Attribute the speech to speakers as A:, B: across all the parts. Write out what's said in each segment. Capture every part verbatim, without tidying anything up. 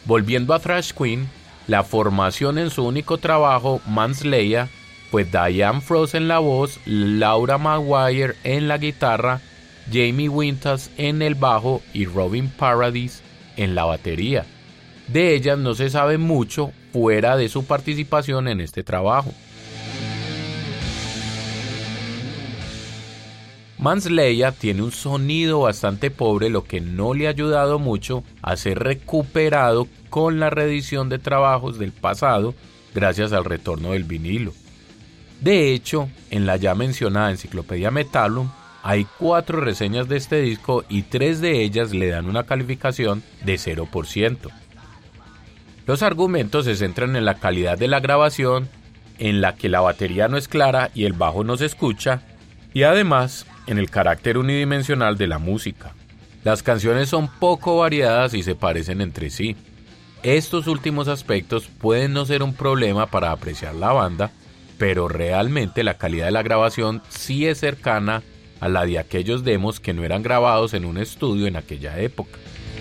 A: Volviendo a Thrash Queen, la formación en su único trabajo, Manslayer, fue Diane Frost en la voz, Laura Maguire en la guitarra, Jamie Winters en el bajo y Robin Paradis en la batería. De ellas no se sabe mucho fuera de su participación en este trabajo. Manslayer tiene un sonido bastante pobre, lo que no le ha ayudado mucho a ser recuperado con la reedición de trabajos del pasado gracias al retorno del vinilo. De hecho, en la ya mencionada Enciclopedia Metallum hay cuatro reseñas de este disco y tres de ellas le dan una calificación de cero por ciento. Los argumentos se centran en la calidad de la grabación, en la que la batería no es clara y el bajo no se escucha, y además en el carácter unidimensional de la música. Las canciones son poco variadas y se parecen entre sí. Estos últimos aspectos pueden no ser un problema para apreciar la banda, pero realmente la calidad de la grabación sí es cercana a la de aquellos demos que no eran grabados en un estudio en aquella época.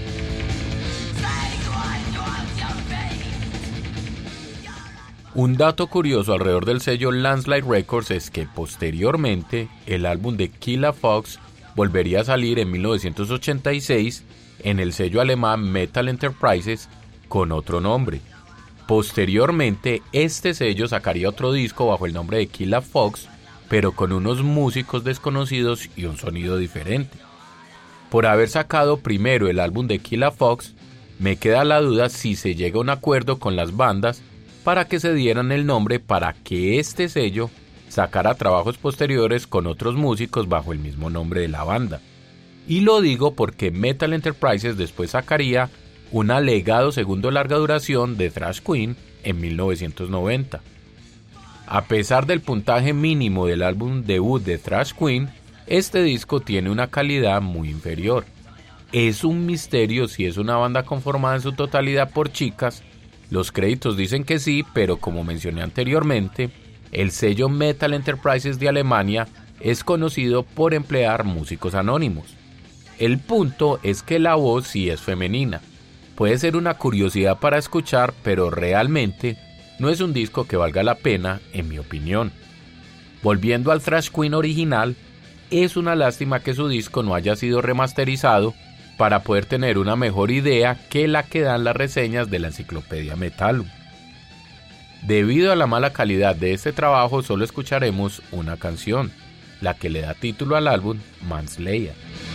A: Un dato curioso alrededor del sello Landslide Records es que posteriormente el álbum de Kill a Fox volvería a salir en mil novecientos ochenta y seis en el sello alemán Metal Enterprises con otro nombre. Posteriormente este sello sacaría otro disco bajo el nombre de Kill a Fox, pero con unos músicos desconocidos y un sonido diferente. Por haber sacado primero el álbum de Kill a Fox, me queda la duda si se llega a un acuerdo con las bandas para que se dieran el nombre para que este sello sacara trabajos posteriores con otros músicos bajo el mismo nombre de la banda. Y lo digo porque Metal Enterprises después sacaría un alegado segundo larga duración de Thrash Queen en mil novecientos noventa. A pesar del puntaje mínimo del álbum debut de Thrash Queen, este disco tiene una calidad muy inferior. Es un misterio si es una banda conformada en su totalidad por chicas. Los créditos dicen que sí, pero como mencioné anteriormente, el sello Metal Enterprises de Alemania es conocido por emplear músicos anónimos. El punto es que la voz sí es femenina. Puede ser una curiosidad para escuchar, pero realmente no es un disco que valga la pena, en mi opinión. Volviendo al Thrash Queen original, es una lástima que su disco no haya sido remasterizado para poder tener una mejor idea que la que dan las reseñas de la Enciclopedia Metallum. Debido a la mala calidad de este trabajo, solo escucharemos una canción, la que le da título al álbum, Manslayer.